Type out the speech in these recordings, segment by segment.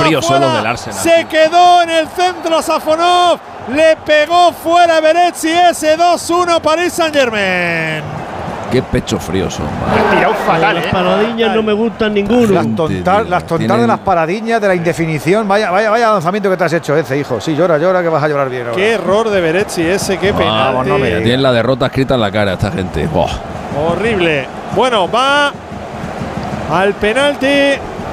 fríos son fuera. los del Arsenal. Se quedó en el centro Safonov. Le pegó fuera Beretzi. Ese 2-1 Paris Saint-Germain. Qué pecho frío son. Ha tirado fatal, Las paradiñas no me gustan ninguno. Las tontas de las paradiñas, de la indefinición. Vaya lanzamiento que te has hecho, Eze, hijo. Sí, llora, que vas a llorar bien. Qué error de Beretzi ese, qué penalti. Ya tienen la derrota escrita en la cara esta gente. Boh. Horrible. Bueno, va al penalti.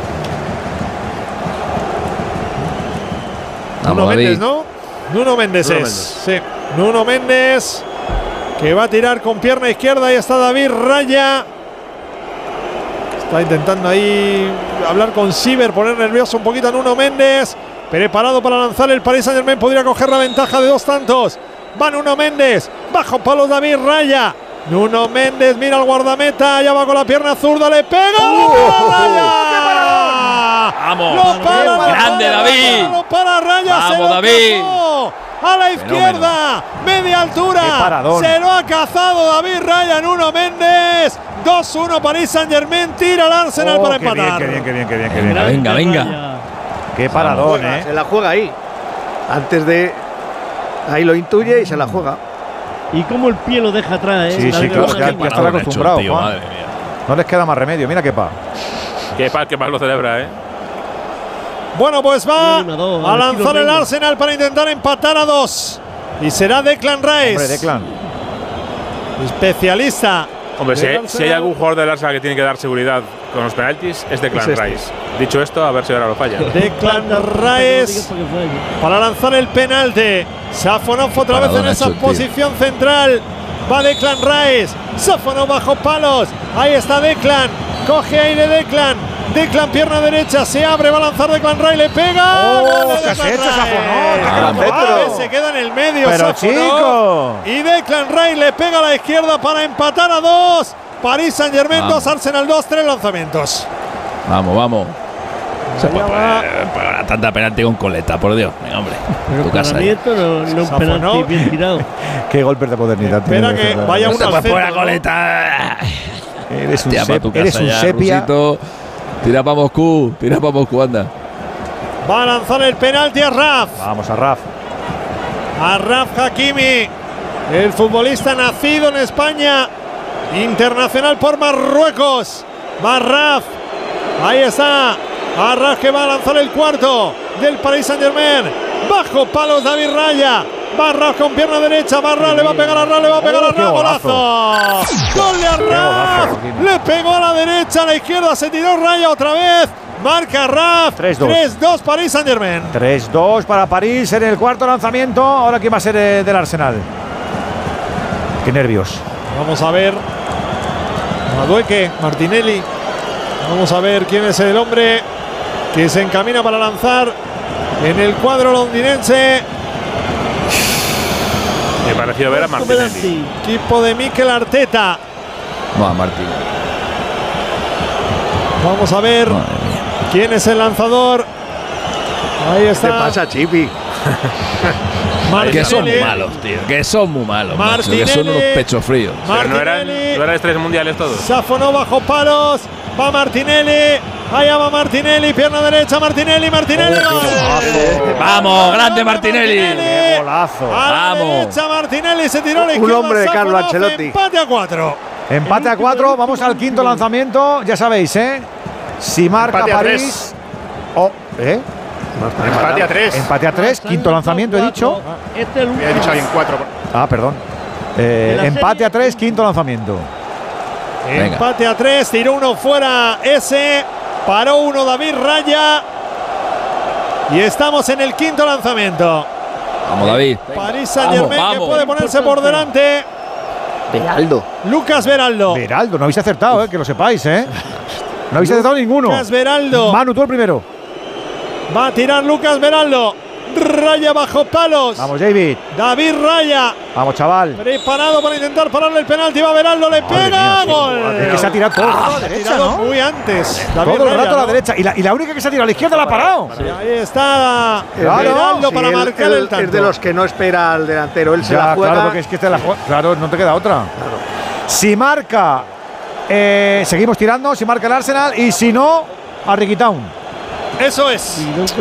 Nuno Méndez, ¿no? Nuno Méndez es. Sí, Nuno Méndez, que va a tirar con pierna izquierda. Ahí está David Raya. Está intentando ahí hablar con Siever, poner nervioso un poquito a Nuno Méndez. Preparado para lanzar el Paris Saint-Germain. Podría coger la ventaja de 2 tantos. Va Nuno Méndez. Bajo palos David Raya. Nuno Méndez mira al guardameta. Ya va con la pierna zurda. Le pega. ¡Raya! ¡Vamos! ¡Grande David! ¡Lo para Raya! ¡Vamos, David! A la izquierda, media altura. Se lo ha cazado David Raya. Nuno Méndez. 2-1 Paris Saint-Germain. Tira al Arsenal para empatar. Qué bien. Venga. Qué paradón, Se la juega ahí. Antes de… Ahí lo intuye y se la juega. Y cómo el pie lo deja atrás, Sí, claro, ya están acostumbrados, Juan. No les queda más remedio. Mira Kepa. Kepa lo celebra, Bueno, pues va a lanzar el Arsenal para intentar empatar a 2. Y será Declan Rice. Hombre, Declan. Especialista. Hombre, si hay algún jugador del Arsenal que tiene que dar seguridad con los penaltis, es Declan Rice. Dicho esto, a ver si ahora lo falla. Declan Rice para lanzar el penalti. Safonov otra vez en esa posición central. Va Declan Rice. Safonov bajo palos. Ahí está Declan. Coge aire Declan. Declan pierna derecha. Se abre. Va a lanzar Declan Rice. Le pega. ¿Qué has hecho, Safonov? Se queda en el medio. Pero chico. Y Declan Rice le pega a la izquierda para empatar a 2. París Saint-Germain 2, Arsenal 2, 3 lanzamientos. Vamos. Se puede pagar tanta penalti con coleta, por Dios. Venga, hombre. Pero para mí esto no es un penalti bien tirado. Qué golpes de modernidad. Espera que vaya uno al centro. La coleta. Eres un sepia. Tira para Moscú, anda. Va a lanzar el penalti a Raf. Vamos a Raf. A Raf Hakimi, el futbolista nacido en España, internacional por Marruecos. Va Raf. Ahí está. Arras que va a lanzar el cuarto del Paris Saint-Germain. Bajo palos David Raya. Barras con pierna derecha. Barras le va a pegar a Arras. Le va a pegar a Arras. ¡Golazo! ¡Gol de Arras! Le pegó a la derecha, a la izquierda. Se tiró Raya otra vez. Marca Arras. 3-2 Paris Saint-Germain. 3-2 para París en el cuarto lanzamiento. Ahora quién va a ser del Arsenal. Qué nervios. Vamos a ver. Madueque, Martinelli. Vamos a ver quién es el hombre que se encamina para lanzar en el cuadro londinense. Me pareció ver a Martinelli. Equipo de Mikel Arteta. Va, Martín. Vamos a ver quién es el lanzador. Ahí está. ¿Qué pasa, Chipi? Que son muy malos, tío. Que son muy malos. Que son unos pechos fríos. Pero no eran estrellas mundiales todos. Safonov bajo palos. Va Martinelli. Allá va Martinelli. Pierna derecha. Martinelli. Vamos, grande Martinelli. Qué golazo. A la derecha Martinelli se tiró a la izquierda. Un hombre de Carlo Ancelotti. Empate a 4. Empate a 4. Vamos al quinto lanzamiento. Ya sabéis, si marca París. Empate a 3. Empate a 3. Quinto lanzamiento, he dicho. Este es el último. He dicho ahí en 4. Perdón. Empate a 3. Quinto lanzamiento. Empate a 3. Tiró uno fuera ese. Paró uno David Raya. Y estamos en el quinto lanzamiento. Vamos, David. París Saint-Germain que puede ponerse por delante. Beraldo. Lucas Beraldo. Beraldo, no habéis acertado, que lo sepáis, No habéis acertado ninguno. Lucas Beraldo. Manu, tú el primero. Va a tirar Lucas Beraldo. Raya bajo palos. Vamos, David. David Raya. Vamos, chaval. Preparado para intentar pararle el penalti. Va Beraldo, le pega. Gol. Es que se ha tirado todo el rato a la derecha, ¿no? Muy antes. Todo el rato a la derecha. Y la única que se ha tirado a la izquierda la ha parado. Sí, ahí está Beraldo para marcar el tanto. Es de los que no espera al delantero. Él se la juega. Claro, porque es que claro, no te queda otra. Claro. Si marca, seguimos tirando. Si marca el Arsenal. Y si no, a Ricky Town. Eso es.